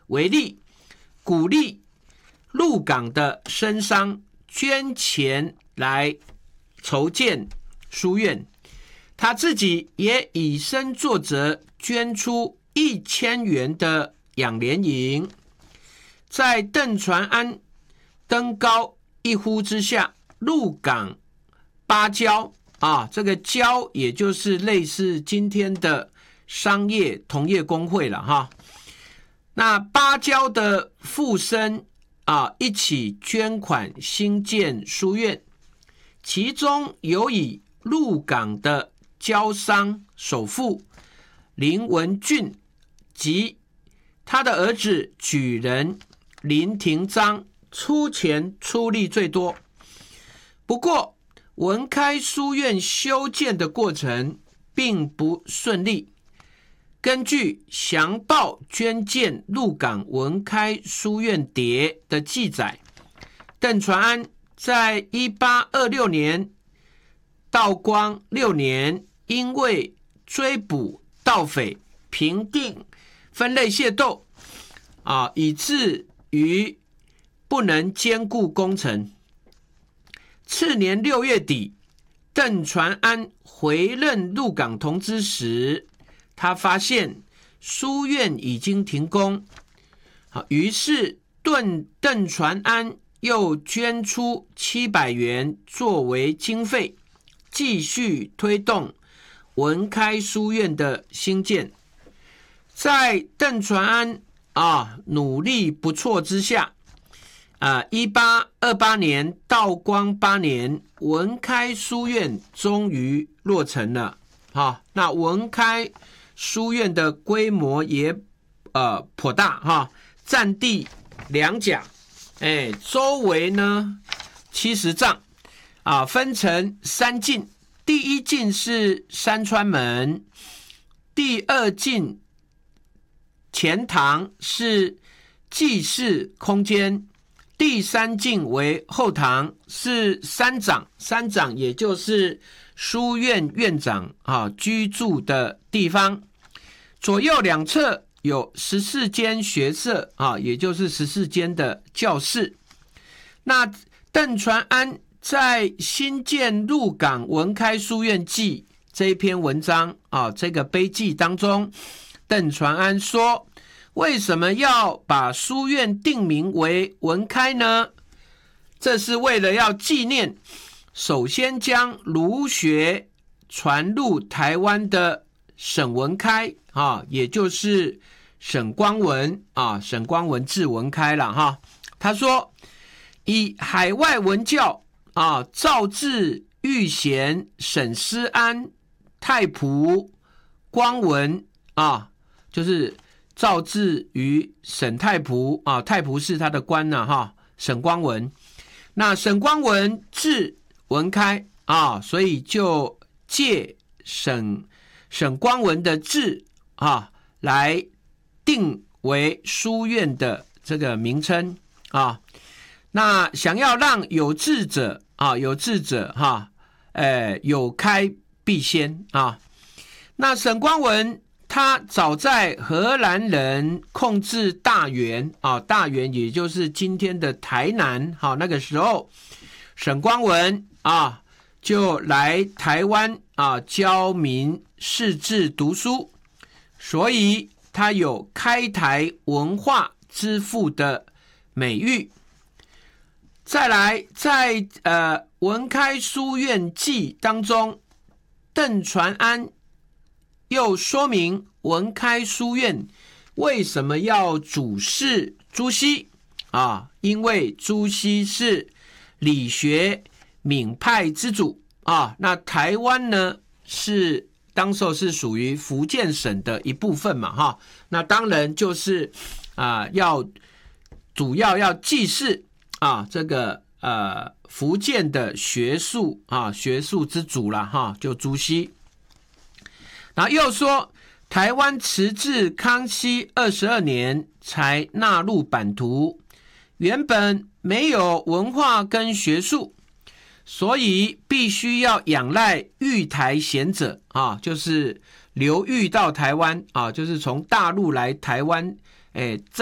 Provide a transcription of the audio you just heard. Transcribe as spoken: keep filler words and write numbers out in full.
为例，鼓励鹿港的绅商捐钱来筹建书院，他自己也以身作则，捐出一千元的养廉银。在邓传安登高一呼之下，鹿港芭蕉啊，这个蕉也就是类似今天的商业同业公会了哈。那芭蕉的附身啊，一起捐款兴建书院，其中有以鹿港的蕉商首富林文俊及他的儿子举人林廷章出钱出力最多。不过文开书院修建的过程并不顺利。根据详报捐建鹿港文开书院牒的记载，邓传安在一八二六年道光六年，因为追捕盗匪、平定分类械斗啊，以至于不能兼顾工程。次年六月底，邓传安回任鹿港同知时，他发现书院已经停工，于是邓邓传安又捐出七百元作为经费，继续推动文开书院的兴建。在邓传安啊努力不辍之下，啊，一八二八年道光八年，文开书院终于落成了。哈，那文开书院的规模也呃颇大哈，占地两甲，哎，周围呢七十丈啊，分成三进，第一进是山川门，第二进前堂是祭祀空间，第三进为后堂，是三长，三长也就是书院院长啊居住的地方。左右两侧有十四间学舍啊，也就是十四间的教室。那邓传安在新建鹿港文开书院记这一篇文章啊，这个碑记当中，邓传安说，为什么要把书院定名为文开呢？这是为了要纪念首先将儒学传入台湾的沈文开啊，也就是沈光文啊，沈光文字文开了哈。他说，以海外文教啊，赵志、玉贤、沈思安、太仆、光文啊，就是赵志与沈太仆啊，太仆是他的官呐、啊、哈，沈光文。那沈光文字文开啊，所以就借沈沈光文的字啊来定为书院的这个名称啊。那想要让有志者啊，有志者哈，呃，有开必先啊。那沈光文他早在荷兰人控制大园啊，大园也就是今天的台南，好，那个时候沈光文啊就来台湾啊教民识字读书，所以他有开台文化之父的美誉。再来，在呃文开书院记当中，邓传安又说明文开书院为什么要主事朱熹啊？因为朱熹是理学闽派之主啊。那台湾呢是当时候是属于福建省的一部分嘛哈。那当然就是啊要主要要祭祀啊这个呃福建的学术啊学术之主啦哈，就朱熹。然后又说，台湾迟至康熙二十二年才纳入版图，原本没有文化跟学术，所以必须要仰赖育台贤者啊，就是流寓到台湾啊，就是从大陆来台湾，哎。